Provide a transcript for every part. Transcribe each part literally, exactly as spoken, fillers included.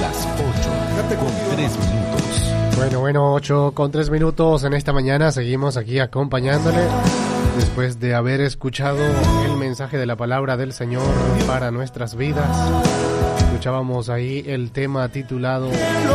las ocho con tres minutos. Bueno, bueno, ocho con tres minutos en esta mañana. Seguimos aquí acompañándole después de haber escuchado el mensaje de la palabra del Señor para nuestras vidas. Escuchábamos ahí el tema titulado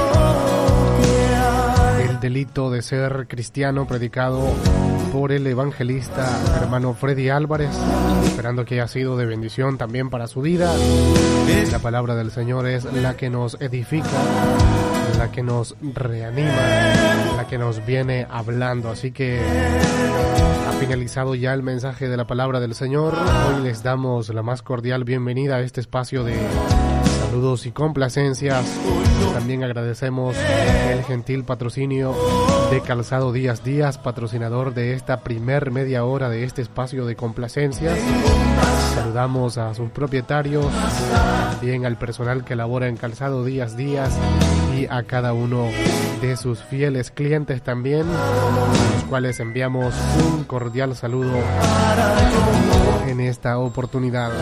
El delito de ser cristiano, predicado por el evangelista hermano Freddy Álvarez, esperando que haya sido de bendición también para su vida. La palabra del Señor es la que nos edifica, la que nos reanima, la que nos viene hablando. Así que ha finalizado ya el mensaje de la palabra del Señor. Hoy les damos la más cordial bienvenida a este espacio de saludos y complacencias. También agradecemos el gentil patrocinio de Calzado Díaz Díaz, patrocinador de esta primer media hora de este espacio de complacencias. Saludamos a sus propietarios, también al personal que labora en Calzado Díaz Díaz y a cada uno de sus fieles clientes también, a los cuales enviamos un cordial saludo en esta oportunidad.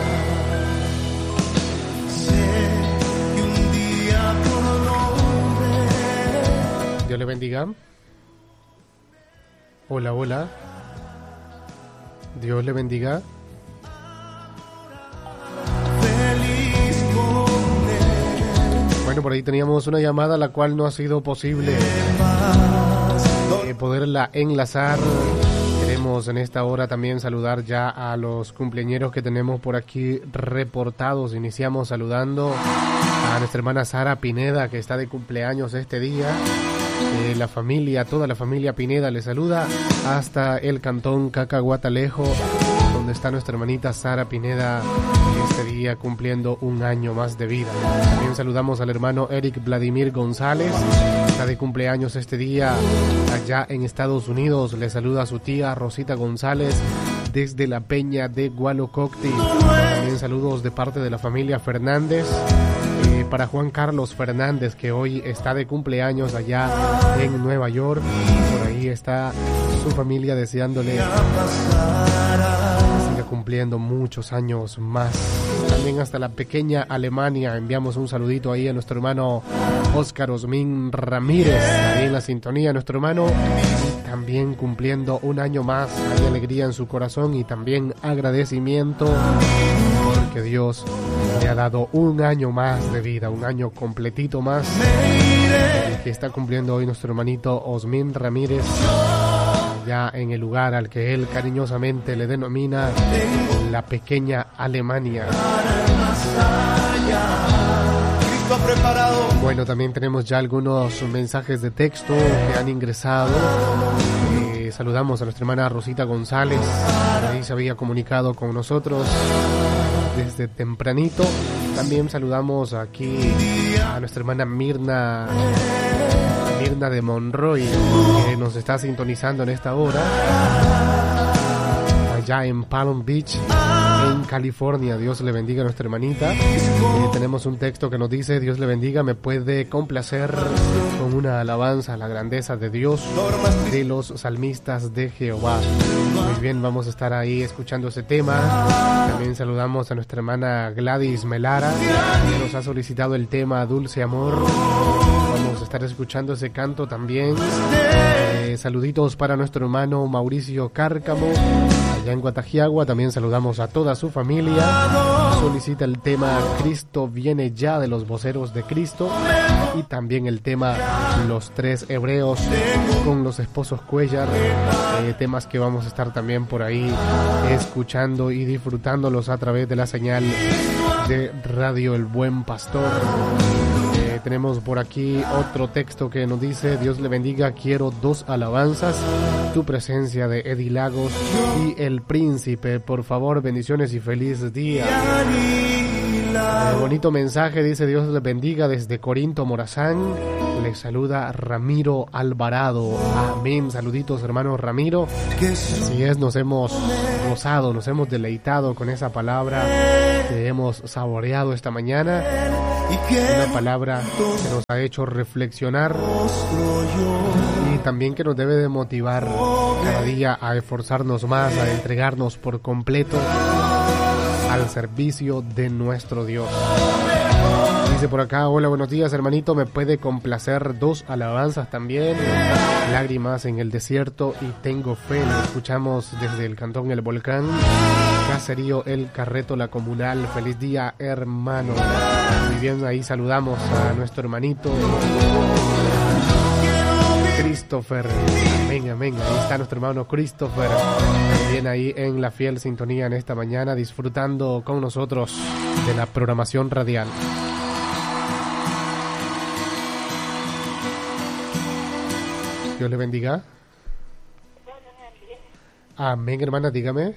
Dios le bendiga. Hola, hola. Dios le bendiga. Bueno, por ahí teníamos una llamada la cual no ha sido posible eh, poderla enlazar. Queremos en esta hora también saludar ya a los cumpleañeros que tenemos por aquí reportados. Iniciamos saludando a nuestra hermana Sara Pineda, que está de cumpleaños este día. Eh, la familia, toda la familia Pineda le saluda hasta el cantón Cacahuatalejo, donde está nuestra hermanita Sara Pineda este día cumpliendo un año más de vida. También saludamos al hermano Eric Vladimir González, está de cumpleaños este día allá en Estados Unidos. Le saluda a su tía Rosita González desde la Peña de Gualococti. También saludos de parte de la familia Fernández. Eh, para Juan Carlos Fernández, que hoy está de cumpleaños allá en Nueva York. Por ahí está su familia deseándole que siga cumpliendo muchos años más. También hasta la pequeña Alemania enviamos un saludito ahí a nuestro hermano Óscar Osmín Ramírez, ahí en la sintonía, nuestro hermano también cumpliendo un año más. Hay alegría en su corazón y también agradecimiento porque Dios le ha dado un año más de vida, un año completito más, el que está cumpliendo hoy nuestro hermanito Osmín Ramírez, ya en el lugar al que él cariñosamente le denomina la pequeña Alemania. Bueno, también tenemos ya algunos mensajes de texto que han ingresado. Eh, saludamos a nuestra hermana Rosita González, ahí se había comunicado con nosotros desde tempranito. También saludamos aquí a nuestra hermana Mirna Mirna de Monroy, que nos está sintonizando en esta hora allá en Palm Beach, en California. Dios le bendiga a nuestra hermanita. Eh, tenemos un texto que nos dice: Dios le bendiga, me puede complacer con una alabanza a la grandeza de Dios de los salmistas de Jehová. Muy bien, vamos a estar ahí escuchando ese tema. También saludamos a nuestra hermana Gladys Melara, que nos ha solicitado el tema Dulce Amor. Vamos a estar escuchando ese canto también. Eh, saluditos para nuestro hermano Mauricio Cárcamo, allá en Guatajiagua. También saludamos a toda su familia. Solicita el tema Cristo viene ya, de los voceros de Cristo, y también el tema Los Tres Hebreos con los esposos Cuellar, eh, temas que vamos a estar también por ahí escuchando y disfrutándolos a través de la señal de Radio El Buen Pastor. Eh, tenemos por aquí otro texto que nos dice: Dios le bendiga, quiero dos alabanzas, tu presencia, de Eddie Lagos y El Príncipe, por favor, bendiciones y feliz día. Eh, bonito mensaje, dice: Dios le bendiga desde Corinto, Morazán. Le saluda Ramiro Alvarado. Amén. Saluditos, hermano Ramiro. Así es, nos hemos gozado, nos hemos deleitado con esa palabra que hemos saboreado esta mañana. Una palabra que nos ha hecho reflexionar y también que nos debe de motivar cada día a esforzarnos más, a entregarnos por completo al servicio de nuestro Dios. Dice por acá, hola, buenos días, hermanito, me puede complacer dos alabanzas también, Lágrimas en el desierto y Tengo fe. Lo escuchamos desde el cantón El Volcán, Caserío El Carreto, La Comunal. Feliz día, hermano. Muy bien, ahí saludamos a nuestro hermanito Christopher. Amén, amén. Ahí está nuestro hermano Christopher, también ahí en la fiel sintonía en esta mañana, disfrutando con nosotros de la programación radial. Dios le bendiga. Amén, hermana, dígame.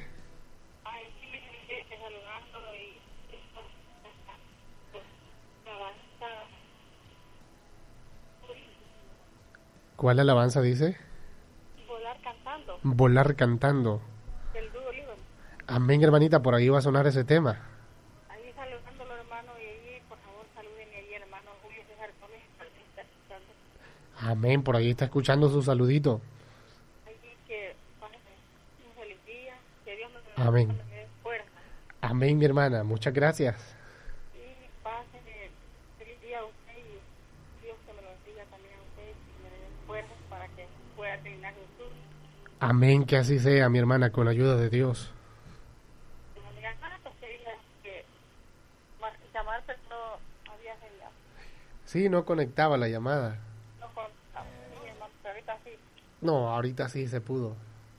¿Cuál alabanza dice? Volar cantando. Volar cantando. Del dúo Líbano. Amén, hermanita, por ahí va a sonar ese tema. Ahí saludándolo, hermano, y ahí, por favor, salúdenme ahí, hermano Julio César Gómez, que está escuchando. Amén, por ahí está escuchando su saludito. Ahí que pasen un feliz día, que Dios nos bendiga, Amén. nos dé fuerza. Amén, mi hermana, muchas gracias. Y pasen eh, feliz día a usted y Dios que me lo bendiga también a usted y me dé fuerzas para que pueda terminar su turno. Amén, que así sea, mi hermana, con la ayuda de Dios. Me digan, ah, pues quería que mar- llamar, pero no había señal. Sí, no conectaba la llamada. No contaba. Sí, hermano, pero ahorita sí. No, ahorita sí se pudo.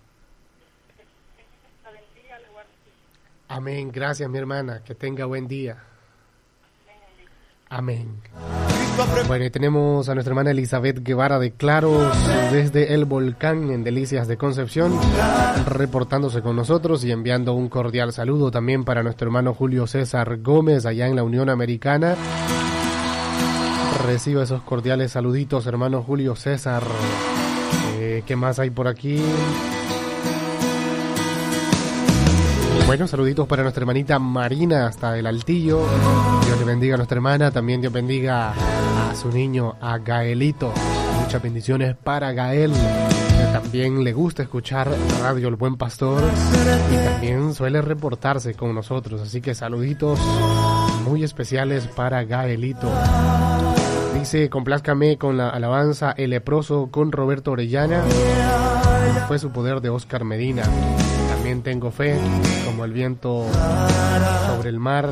La bendiga, le guarde. Amén, gracias, mi hermana, que tenga buen día. Amén. Bueno, y tenemos a nuestra hermana Elizabeth Guevara de Claros desde El Volcán en Delicias de Concepción, reportándose con nosotros y enviando un cordial saludo también para nuestro hermano Julio César Gómez allá en la Unión Americana. Reciba esos cordiales saluditos, hermano Julio César. Eh, ¿Qué más hay por aquí? Bueno, saluditos para nuestra hermanita Marina hasta el Altillo. Dios le bendiga a nuestra hermana. También Dios bendiga a su niño, a Gaelito. Muchas bendiciones para Gael, que también le gusta escuchar Radio El Buen Pastor y también suele reportarse con nosotros. Así que saluditos muy especiales para Gaelito. Dice, complázcame con la alabanza El Leproso con Roberto Orellana. Fue su poder de Oscar Medina. También Tengo fe, como el viento sobre el mar,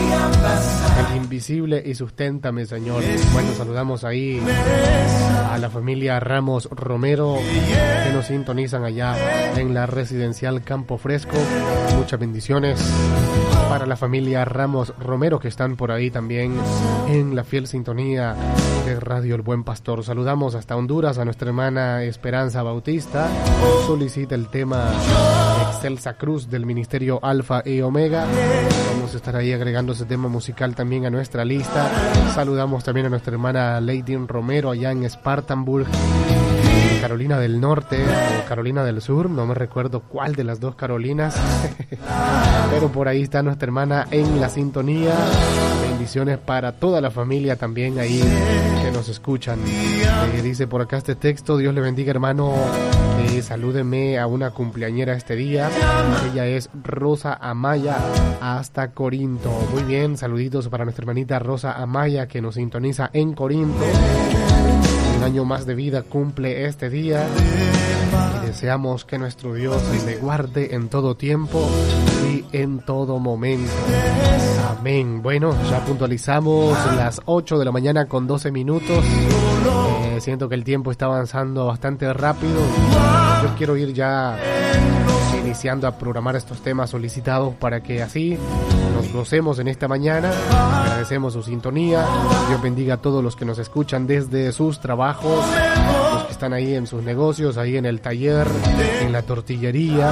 el invisible y susténtame, Señor. Bueno, saludamos ahí a la familia Ramos Romero que nos sintonizan allá en la residencial Campo Fresco. Muchas bendiciones para la familia Ramos Romero que están por ahí también en la fiel sintonía de Radio El Buen Pastor. Saludamos hasta Honduras a nuestra hermana Esperanza Bautista. Solicita el tema Excelsa Cruz del Ministerio Alfa y Omega. Vamos a estar ahí agregando ese tema musical también a nuestra lista. Saludamos también a nuestra hermana Lady Romero allá en Spartanburg, Carolina del Norte o Carolina del Sur, no me recuerdo cuál de las dos Carolinas, pero por ahí está nuestra hermana en la sintonía. Bendiciones para toda la familia también ahí que nos escuchan. Eh, dice por acá este texto, Dios le bendiga, hermano, eh, salúdeme a una cumpleañera este día. Ella es Rosa Amaya hasta Corinto. Muy bien, saluditos para nuestra hermanita Rosa Amaya que nos sintoniza en Corinto. Un año más de vida cumple este día y deseamos que nuestro Dios le guarde en todo tiempo y en todo momento. Amén. Bueno, ya puntualizamos las ocho de la mañana con doce minutos. Eh, siento que el tiempo está avanzando bastante rápido. Yo quiero ir ya iniciando a programar estos temas solicitados para que así nos gocemos en esta mañana. Agradecemos su sintonía. Dios bendiga a todos los que nos escuchan desde sus trabajos, los que están ahí en sus negocios, ahí en el taller, en la tortillería,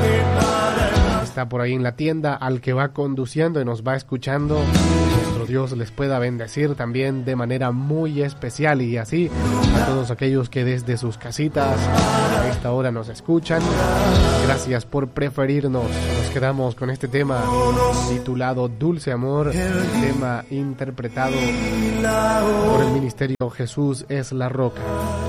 está por ahí en la tienda, al que va conduciendo y nos va escuchando. Nuestro Dios les pueda bendecir también de manera muy especial, y así a todos aquellos que desde sus casitas a esta hora nos escuchan. Gracias por preferirnos. Nos quedamos con este tema titulado Dulce Amor, tema interpretado por el ministerio Jesús es la Roca.